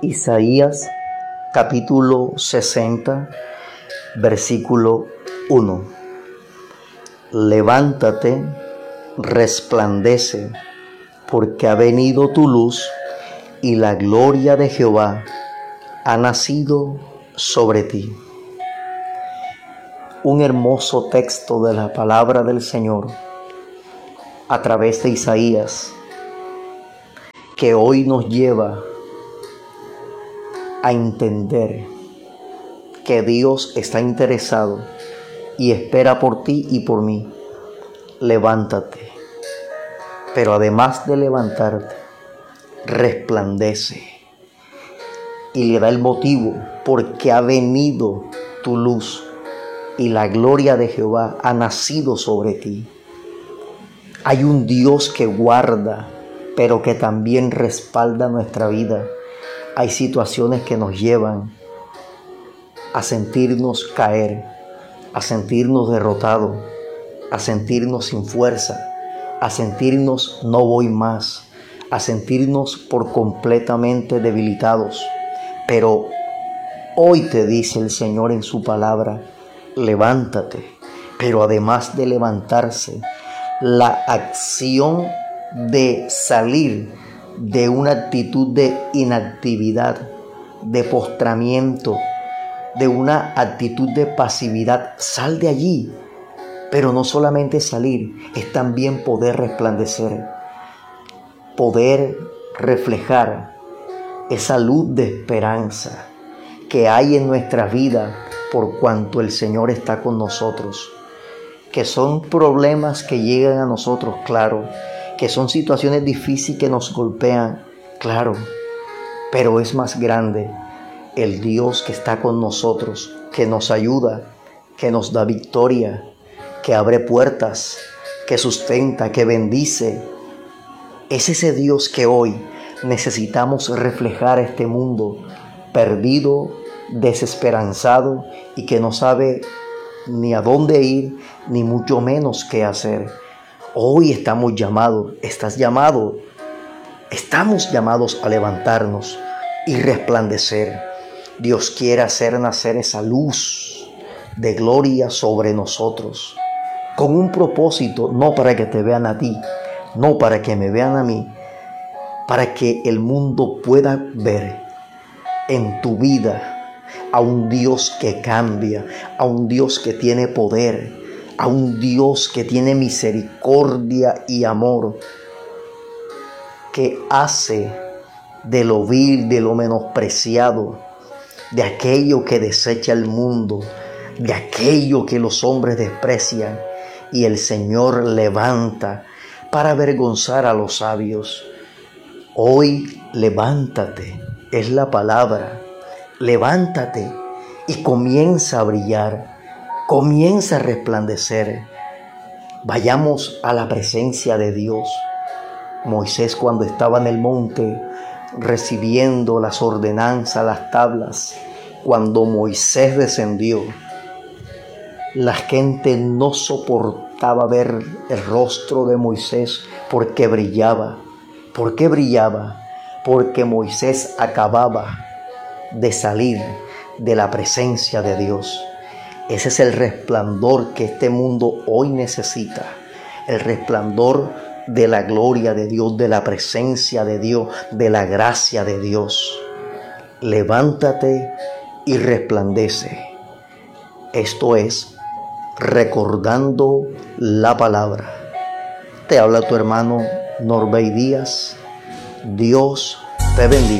Isaías capítulo 60, versículo 1. Levántate, resplandece, porque ha venido tu luz y la gloria de Jehová ha nacido sobre ti. Un hermoso texto de la palabra del Señor a través de Isaías, que hoy nos lleva a entender que Dios está interesado y espera por ti y por mí. Levántate, pero además de levantarte, resplandece, y le da el motivo: porque ha venido tu luz y la gloria de Jehová ha nacido sobre ti. Hay un Dios que guarda, pero que también respalda nuestra vida. Hay situaciones que nos llevan a sentirnos caer, a sentirnos derrotados, a sentirnos sin fuerza, a sentirnos no voy más, a sentirnos por completamente debilitados. Pero hoy te dice el Señor en su palabra: levántate. Pero además de levantarse, la acción de salir de una actitud de inactividad, de postramiento, de una actitud de pasividad, sal de allí. Pero no solamente salir, es también poder resplandecer, poder reflejar esa luz de esperanza que hay en nuestra vida por cuanto el Señor está con nosotros. Que son problemas que llegan a nosotros, claro, que son situaciones difíciles que nos golpean, claro, pero es más grande el Dios que está con nosotros, que nos ayuda, que nos da victoria, que abre puertas, que sustenta, que bendice. Es ese Dios que hoy necesitamos reflejar a este mundo perdido, desesperanzado y que no sabe ni a dónde ir, ni mucho menos qué hacer. Hoy estamos llamados, estás llamado, estamos llamados a levantarnos y resplandecer. Dios quiere hacer nacer esa luz de gloria sobre nosotros, con un propósito, no para que te vean a ti, no para que me vean a mí, para que el mundo pueda ver en tu vida a un Dios que cambia, a un Dios que tiene poder, a un Dios que tiene misericordia y amor, que hace de lo vil, de lo menospreciado, de aquello que desecha el mundo, de aquello que los hombres desprecian, y el Señor levanta para avergonzar a los sabios. Hoy levántate, es la palabra. Levántate y comienza a brillar, comienza a resplandecer. Vayamos a la presencia de Dios. Moisés, cuando estaba en el monte recibiendo las ordenanzas, las tablas, cuando Moisés descendió, la gente no soportaba ver el rostro de Moisés porque brillaba. ¿Por qué brillaba? Porque Moisés acababa de salir de la presencia de Dios. Ese es el resplandor que este mundo hoy necesita, el resplandor de la gloria de Dios, de la presencia de Dios, de la gracia de Dios. Levántate y resplandece. Esto es recordando la palabra. Te habla tu hermano Norbey Díaz. Dios te bendiga.